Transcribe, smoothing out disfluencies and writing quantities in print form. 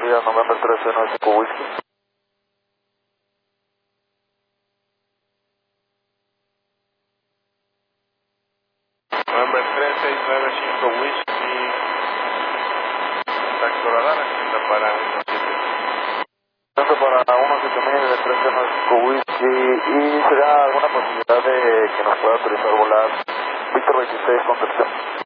salida November 1395 Whiskey. November 3695 Whiskey, contacto radar, agenda para 17. Tanto para 17000 de 1395 Whiskey, y será alguna posibilidad de que nos pueda autorizar volar Víctor 26 Concepción.